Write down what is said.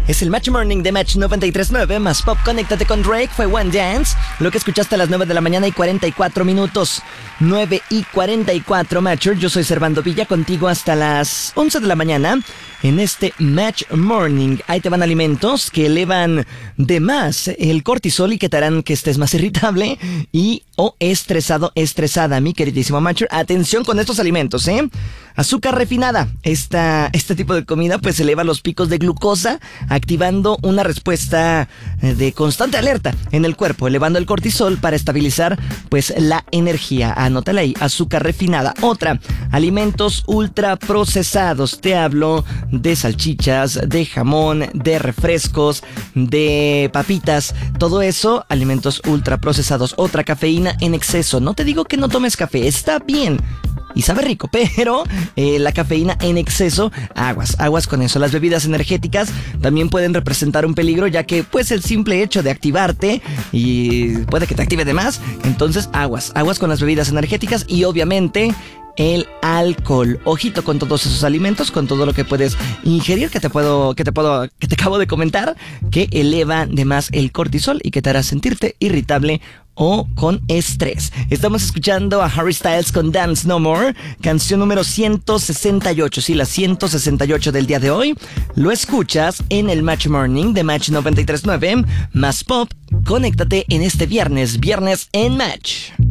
Es el Match Morning de Match 93.9, más pop. Conéctate con Drake, fue One Dance. Lo que escuchaste a las 9 de la mañana y 44 minutos. 9 y 44, Matcher. Yo soy Servando Villa, contigo hasta las 11 de la mañana en este Match Morning. Ahí te van alimentos que elevan de más el cortisol y que te harán que estés más irritable y o estresado, estresada, mi queridísimo Matcher. Atención con estos alimentos, Azúcar refinada. Este tipo de comida pues eleva los picos de glucosa, activando una respuesta de constante alerta en el cuerpo, elevando el cortisol para estabilizar pues la energía. Anótala ahí, azúcar refinada. Otra, alimentos ultraprocesados. Te hablo de salchichas, de jamón, de refrescos, de papitas, todo eso, alimentos ultraprocesados. Otra, cafeína en exceso. No te digo que no tomes café, está bien y sabe rico, pero la cafeína en exceso, aguas con eso. Las bebidas energéticas también pueden representar un peligro, ya que pues el simple hecho de activarte y puede que te active de más. Entonces aguas con las bebidas energéticas y obviamente el alcohol. Ojito con todos esos alimentos, con todo lo que puedes ingerir, que te acabo de comentar, que eleva de más el cortisol y que te hará sentirte irritable o con estrés. Estamos escuchando a Harry Styles con Dance No More, canción número 168, sí, la 168 del día de hoy. Lo escuchas en el Match Morning de Match 93.9, más pop. Conéctate en este viernes en Match.